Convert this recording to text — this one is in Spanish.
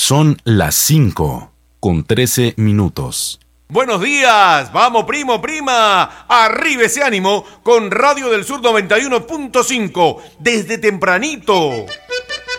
Son las 5:13. Buenos días, vamos primo, prima, arriba ese ánimo con Radio del Sur 91.5, desde tempranito.